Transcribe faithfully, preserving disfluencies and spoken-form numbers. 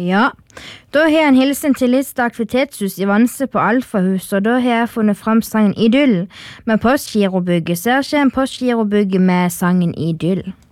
Ja, da har jeg en hilsen til Lista aktivitetshus i Vanse på Alfahus, og da har jeg funnet fram sangen Idyll med postgirobygget, så jeg har ikke en postgirobygget med sangen Idyll.